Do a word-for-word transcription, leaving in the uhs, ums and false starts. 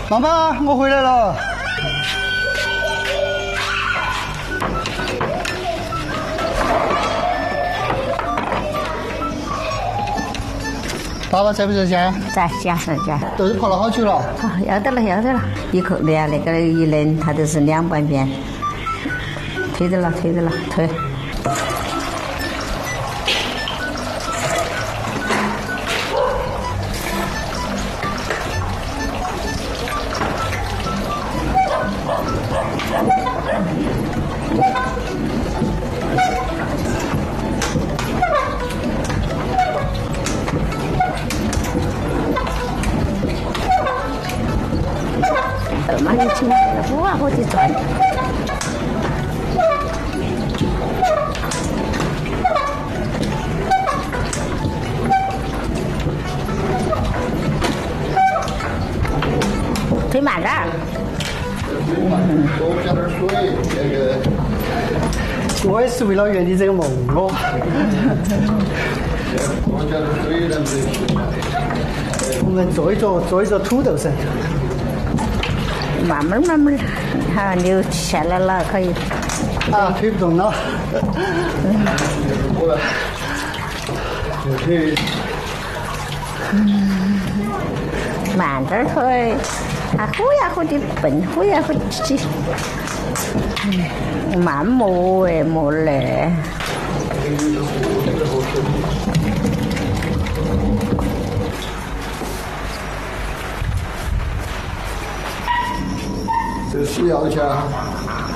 妈妈，我回来了。爸爸在不在家？ 在家在家。 豆子泡了好久了。 好，要得了，要得了。一口的呀，那个一轮它都是两半边。推着了，推着了，推。慢点轻，不啊，我得转。推慢点儿。 多加点水，那个。我也是为了圆你这个梦哦。多加点水，咱们我们做一做，做一做土豆绳。 慢慢慢慢，好，扭下来了，可以。 啊，推不动了。过来。推。 慢点推，它呼呀呼的蹦，呼呀呼的起。慢磨哎，磨嘞。 这是要去啊。